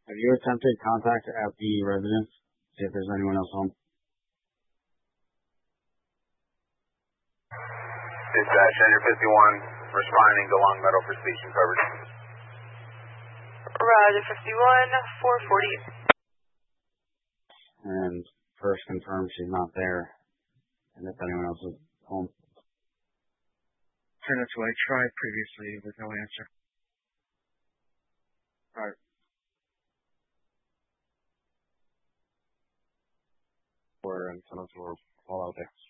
Have you attempted contact at the residence? See if there's anyone else home. Dispatch, Center 51, responding to Long Meadow for speech and coverage. Roger, 51, 440. And first confirm she's not there, and if anyone else is home. That's what I tried previously with no answer. Alright. And send us all out there.